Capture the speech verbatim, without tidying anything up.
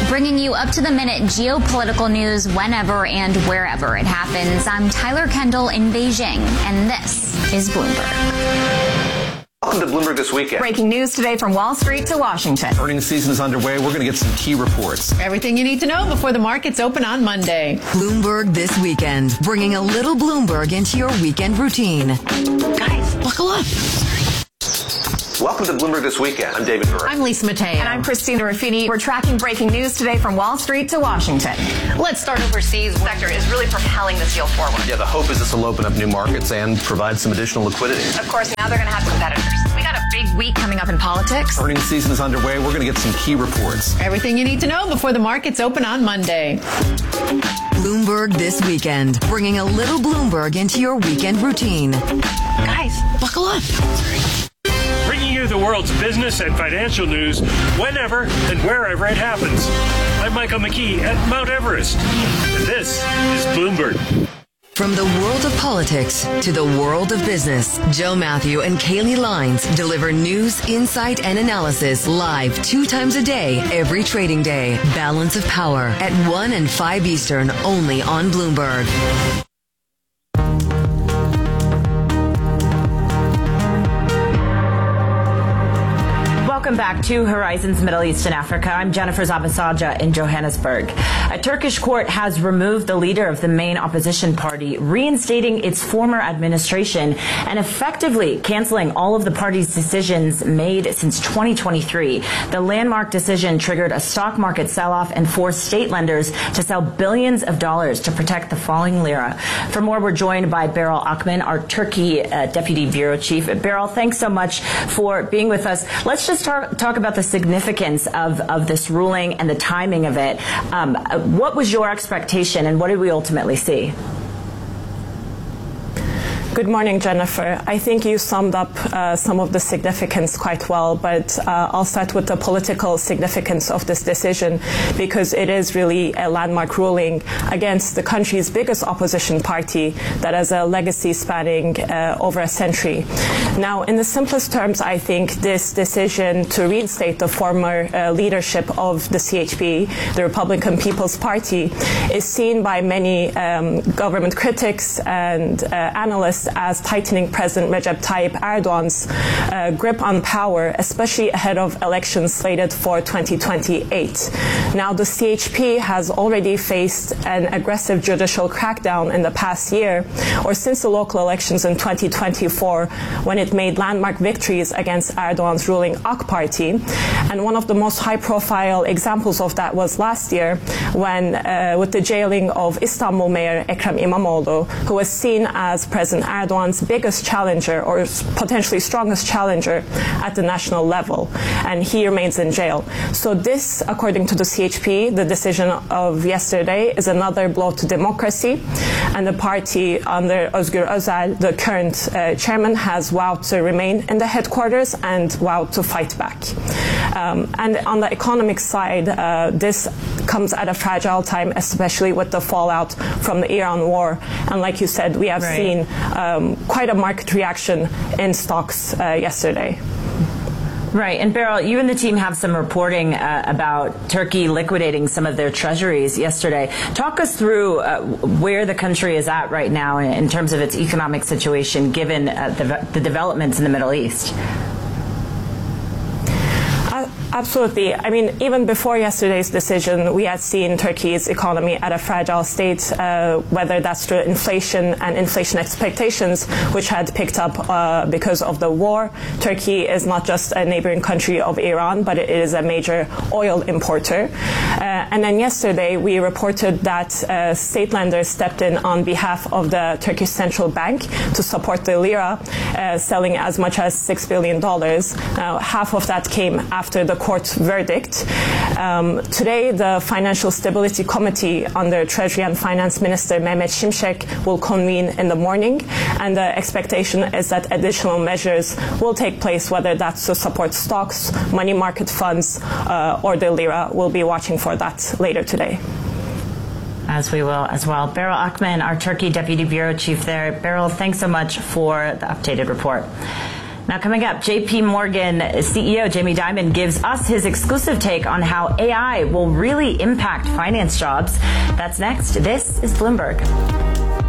bringing you up-to-the-minute geopolitical news whenever and wherever it happens. I'm Tyler Kendall in Beijing, and this is Bloomberg. Welcome to Bloomberg This Weekend. Breaking news today from Wall Street to Washington. Earnings season is underway. We're going to get some key reports. Everything you need to know before the markets open on Monday. Bloomberg This Weekend, bringing a little Bloomberg into your weekend routine. Guys, buckle up. Welcome to Bloomberg This Weekend. I'm David Burr. I'm Lisa Mateo. And I'm Christina Ruffini. We're tracking breaking news today from Wall Street to Washington. Let's start overseas. The sector is really propelling this deal forward. Yeah, the hope is this will open up new markets and provide some additional liquidity. Of course, now they're going to have competitors. We got a big week coming up in politics. Earnings season is underway. We're going to get some key reports. Everything you need to know before the markets open on Monday. Bloomberg This Weekend, bringing a little Bloomberg into your weekend routine. Guys, buckle up. Bringing you the world's business and financial news whenever and wherever it happens. I'm Michael McKee at Mount Everest, and this is Bloomberg. From the world of politics to the world of business, Joe Matthew and Kaylee Lines deliver news, insight, and analysis live two times a day, every trading day. Balance of Power at one and five Eastern, only on Bloomberg. Welcome back to Horizons Middle East and Africa. I'm Jennifer Zabasaja in Johannesburg. A Turkish court has removed the leader of the main opposition party, reinstating its former administration and effectively canceling all of the party's decisions made since twenty twenty-three. The landmark decision triggered a stock market sell-off and forced state lenders to sell billions of dollars to protect the falling lira. For more, we're joined by Beryl Akman, our Turkey uh, Deputy Bureau Chief. Beryl, thanks so much for being with us. Let's just talk Talk about the significance of, of this ruling and the timing of it. Um, what was your expectation and what did we ultimately see? Good morning, Jennifer. I think you summed up uh, some of the significance quite well, but uh, I'll start with the political significance of this decision because it is really a landmark ruling against the country's biggest opposition party that has a legacy spanning uh, over a century. Now, in the simplest terms, I think this decision to reinstate the former uh, leadership of the C H P, the Republican People's Party, is seen by many um, government critics and uh, analysts as tightening President Recep Tayyip Erdogan's uh, grip on power, especially ahead of elections slated for twenty twenty-eight. Now, the C H P has already faced an aggressive judicial crackdown in the past year, or since the local elections in twenty twenty-four, when it made landmark victories against Erdogan's ruling A K Party. And one of the most high-profile examples of that was last year, when, uh, with the jailing of Istanbul Mayor Ekrem İmamoğlu, who was seen as President Erdogan's biggest challenger or potentially strongest challenger at the national level, and he remains in jail. So this, according to the C H P, the decision of yesterday is another blow to democracy, and the party under Özgür Özel, the current uh, chairman, has vowed to remain in the headquarters and vowed to fight back. Um, and on the economic side, uh, this comes at a fragile time, especially with the fallout from the Iran war. And like you said, we have right. seen um, quite a market reaction in stocks uh, yesterday. Right. And Beryl, you and the team have some reporting uh, about Turkey liquidating some of their treasuries yesterday. Talk us through uh, where the country is at right now in, in terms of its economic situation, given uh, the, the developments in the Middle East. Absolutely. I mean, even before yesterday's decision, we had seen Turkey's economy at a fragile state, uh, whether that's through inflation and inflation expectations, which had picked up uh, because of the war. Turkey is not just a neighboring country of Iran, but it is a major oil importer. Uh, and then yesterday, we reported that uh, state lenders stepped in on behalf of the Turkish Central Bank to support the lira, uh, selling as much as six billion dollars. Now, half of that came after the court verdict. Um, today, the Financial Stability Committee under Treasury and Finance Minister Mehmet Şimşek will convene in the morning, and the expectation is that additional measures will take place, whether that's to support stocks, money market funds, uh, or the lira. We'll be watching for that later today. As we will as well. Beryl Akman, our Turkey Deputy Bureau Chief there. Beryl, thanks so much for the updated report. Now, coming up, J P Morgan C E O Jamie Dimon gives us his exclusive take on how A I will really impact finance jobs. That's next. This is Bloomberg.